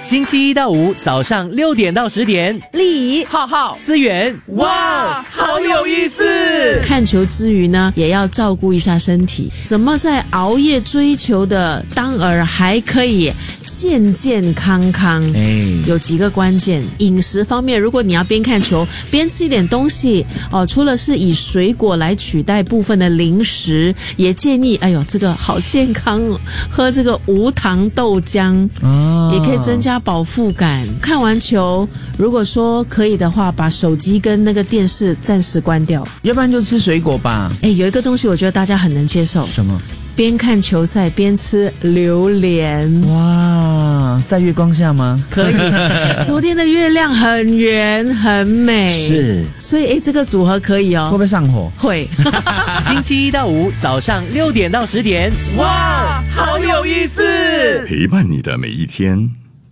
星期一到五早上6点到10点， 丽、 浩浩、思源，哇，好有意思！ 看球之余呢，也要照顾一下身体。怎么在熬夜追求的当儿还可以健健康康？有几个关键。饮食方面，如果你要边看球边吃一点东西除了是以水果来取代部分的零食，也建议这个好健康哦，喝这个无糖豆浆也可以增加饱腹感。看完球，如果说可以的话，把手机跟那个电视暂时关掉， 要不然就吃水果吧。 有一个东西我觉得大家很能接受。 什么？ 边看球赛边吃榴莲。 哇，在月光下吗？ 可以。昨天的月亮很圆很美， 是， 所以这个组合可以哦。 会不会上火？ 会。 星期一到五早上6点到10点，哇，好有意思！ 陪伴你的每一天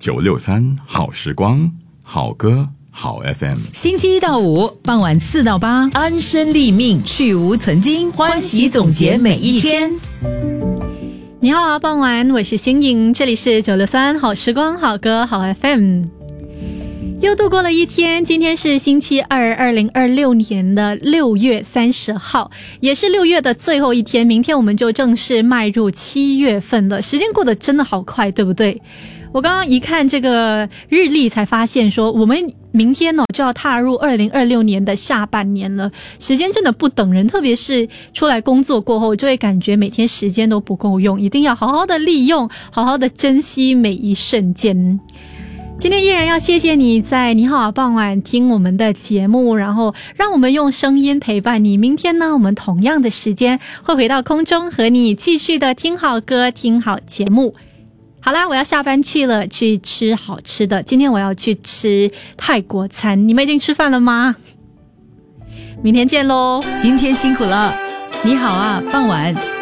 ，963好时光，好歌好 FM。 星期一到五傍晚4到8， 安身立命， 去无存菁， 欢喜总结每一天。 你好，傍晚，我是新颖，这里是963好时光，好歌好 FM。又度过了一天，今天是星期二，2026年的6月30号，也是6月的最后一天，明天我们就正式迈入7月份了。时间过得真的好快，对不对？我刚刚一看这个日历才发现说我们明天就要踏入2026年的下半年了，时间真的不等人，特别是出来工作过后，就会感觉每天时间都不够用，一定要好好的利用，好好的珍惜每一瞬间。今天依然要谢谢你在你好傍晚听我们的节目，然后让我们用声音陪伴你。明天呢，我们同样的时间会回到空中和你继续的听好歌听好节目。好啦，我要下班去了，去吃好吃的。今天我要去吃泰国餐，你们已经吃饭了吗？明天见咯。 今天辛苦了，你好啊，傍晚。